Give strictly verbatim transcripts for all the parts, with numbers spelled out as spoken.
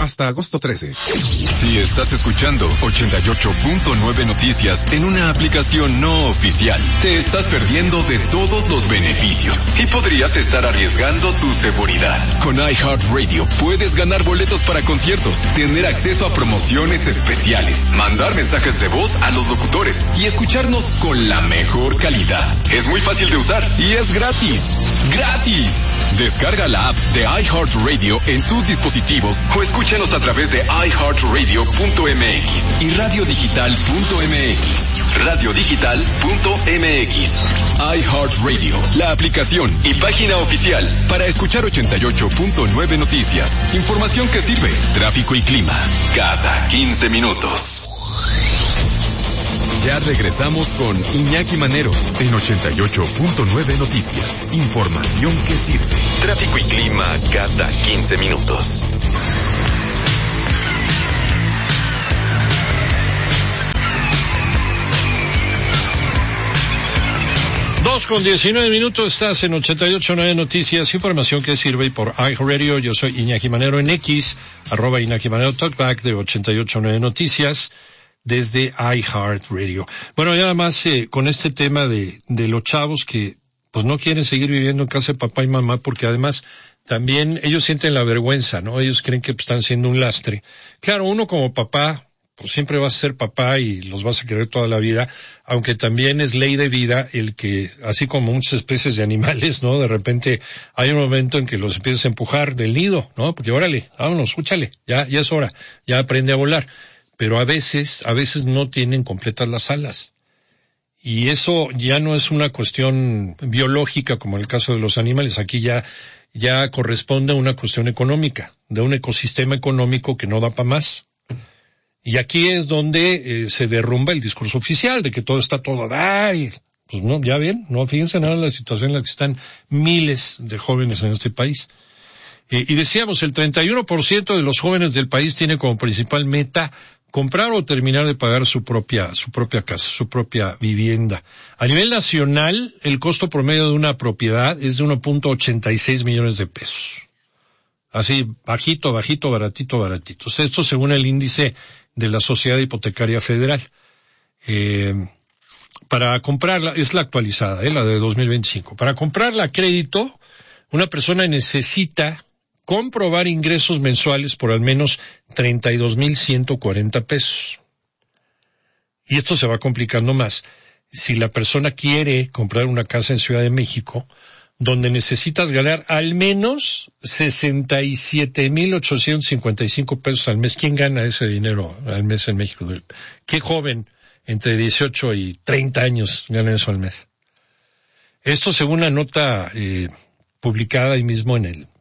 hasta agosto trece. Si estás escuchando ochenta y ocho punto nueve Noticias en una aplicación no oficial, te estás perdiendo de todos los beneficios y podrías estar arriesgando tu seguridad. Con iHeartRadio puedes ganar boletos para conciertos, tener acceso a promociones especiales, mandar mensajes de voz a los locutores y escucharnos con la mejor calidad. Es muy fácil de usar y es gratis. ¡Gratis! Descarga la app de iHeartRadio en tus dispositivos o escúchanos a través de i heart radio punto m x y radio digital punto m x. radio digital punto m x. iHeartRadio, la aplicación y página oficial para escuchar ochenta y ocho punto nueve Noticias. Información que sirve, tráfico y clima, cada quince minutos. Ya regresamos con Iñaki Manero en ochenta y ocho punto nueve Noticias. Información que sirve. Tráfico y clima cada quince minutos. Dos con diecinueve minutos, estás en ochenta y ocho punto nueve Noticias, información que sirve y por iHeartRadio. Yo soy Iñaki Manero en X, arroba Iñaki Manero Talkback de ochenta y ocho punto nueve Noticias. Desde iHeartRadio. Bueno, ya nada más eh, con este tema de, de los chavos que pues no quieren seguir viviendo en casa de papá y mamá porque además también ellos sienten la vergüenza, ¿no? Ellos creen que pues, están siendo un lastre. Claro, uno como papá pues siempre vas a ser papá y los vas a querer toda la vida, aunque también es ley de vida el que, así como muchas especies de animales, ¿no? De repente hay un momento en que los empiezas a empujar del nido, ¿no? Porque órale, vámonos, escúchale, ya, ya es hora, ya aprende a volar. Pero a veces, a veces no tienen completas las alas. Y eso ya no es una cuestión biológica como en el caso de los animales. Aquí ya, ya corresponde a una cuestión económica, de un ecosistema económico que no da para más. Y aquí es donde eh, se derrumba el discurso oficial de que todo está todo a dar y, pues no, ya ven, no, fíjense nada en la situación en la que están miles de jóvenes en este país. Eh, y decíamos, el treinta y uno por ciento de los jóvenes del país tiene como principal meta comprar o terminar de pagar su propia, su propia casa, su propia vivienda. A nivel nacional, el costo promedio de una propiedad es de uno punto ochenta y seis millones de pesos. Así, bajito, bajito, baratito, baratito. O sea, esto según el índice de la Sociedad Hipotecaria Federal. Eh, para comprarla, es la actualizada, eh, la de dos mil veinticinco. Para comprarla a crédito, una persona necesita comprobar ingresos mensuales por al menos treinta y dos mil ciento cuarenta pesos. Y esto se va complicando más. Si la persona quiere comprar una casa en Ciudad de México, donde necesitas ganar al menos sesenta y siete mil ochocientos cincuenta y cinco pesos al mes. ¿Quién gana ese dinero al mes en México? ¿Qué joven entre dieciocho y treinta años gana eso al mes? Esto según la nota eh, publicada ahí mismo en el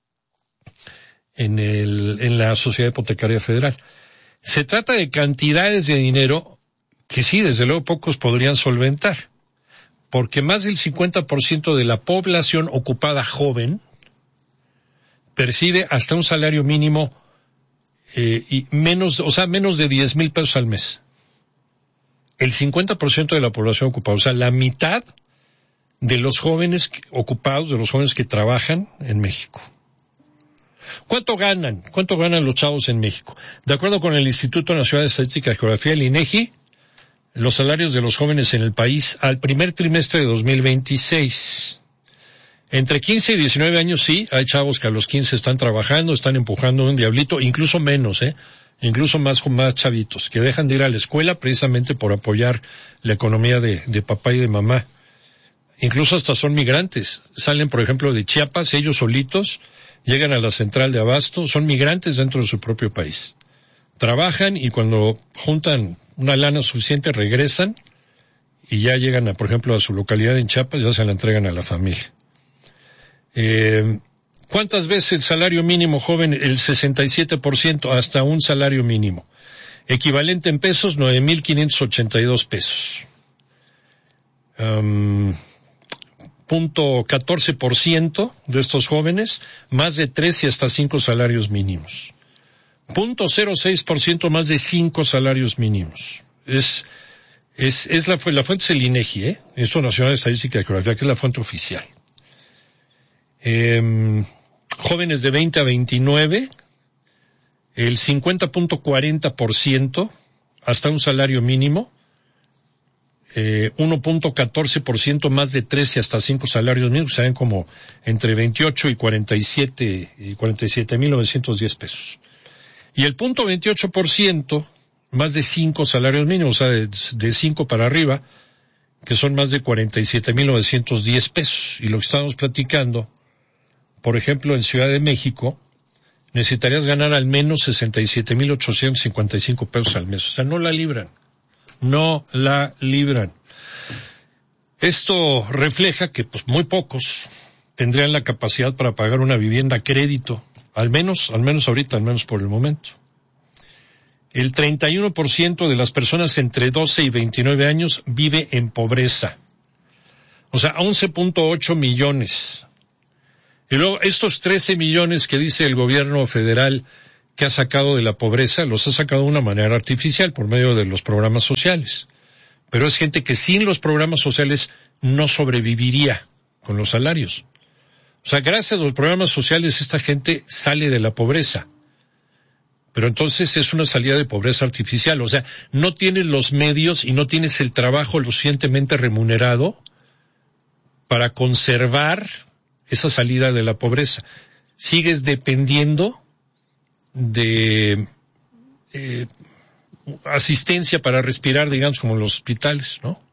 en el, en la Sociedad Hipotecaria Federal. Se trata de cantidades de dinero que sí, desde luego pocos podrían solventar, porque más del cincuenta por ciento de la población ocupada joven percibe hasta un salario mínimo eh, y menos, o sea, menos de diez mil pesos al mes. El cincuenta por ciento de la población ocupada, o sea, la mitad de los jóvenes ocupados, de los jóvenes que trabajan en México. ¿Cuánto ganan? ¿Cuánto ganan los chavos en México? De acuerdo con el Instituto Nacional de Estadística y Geografía, el INEGI, los salarios de los jóvenes en el país al primer trimestre de dos mil veintiséis. Entre quince y diecinueve años, sí, hay chavos que a los quince están trabajando, están empujando un diablito, incluso menos, ¿eh? Incluso más, más chavitos, que dejan de ir a la escuela precisamente por apoyar la economía de, de papá y de mamá. Incluso hasta son migrantes. Salen, por ejemplo, de Chiapas, ellos solitos, llegan a la central de abasto, son migrantes dentro de su propio país. Trabajan y cuando juntan una lana suficiente regresan y ya llegan, a, por ejemplo, a su localidad en Chiapas, ya se la entregan a la familia. Eh, ¿Cuántas veces el salario mínimo joven? El sesenta y siete por ciento, hasta un salario mínimo. Equivalente en pesos, nueve mil quinientos ochenta y dos pesos. Um, punto catorce por ciento de estos jóvenes, más de tres y hasta cinco salarios mínimos. Punto cero seis por ciento más de cinco salarios mínimos. Es, es, es la, la fuente es el INEGI, ¿eh? Esto Nacional de Estadística y Geografía, que es la fuente oficial. Eh, jóvenes de veinte a veintinueve, el cincuenta punto cuarenta por ciento hasta un salario mínimo, eh, uno punto catorce por ciento más de trece hasta cinco salarios mínimos, saben como entre veintiocho y cuarenta y siete y cuarenta y siete mil novecientos diez pesos. Y el punto veintiocho por ciento más de cinco salarios mínimos, o sea, de, de cinco para arriba, que son más de cuarenta y siete mil novecientos diez pesos. Y lo que estamos platicando, por ejemplo, en Ciudad de México, necesitarías ganar al menos sesenta y siete mil ochocientos cincuenta y cinco pesos al mes. O sea, no la libran. No la libran. Esto refleja que pues muy pocos tendrían la capacidad para pagar una vivienda a crédito, al menos, al menos ahorita, al menos por el momento. El treinta y uno por ciento de las personas entre doce y veintinueve años vive en pobreza. O sea, once punto ocho millones. Y luego estos trece millones que dice el gobierno federal que ha sacado de la pobreza, los ha sacado de una manera artificial por medio de los programas sociales. Pero es gente que sin los programas sociales no sobreviviría con los salarios. O sea, gracias a los programas sociales esta gente sale de la pobreza. Pero entonces es una salida de pobreza artificial. O sea, no tienes los medios y no tienes el trabajo lo suficientemente remunerado para conservar esa salida de la pobreza. Sigues dependiendo de eh, asistencia para respirar, digamos, como en los hospitales, ¿no?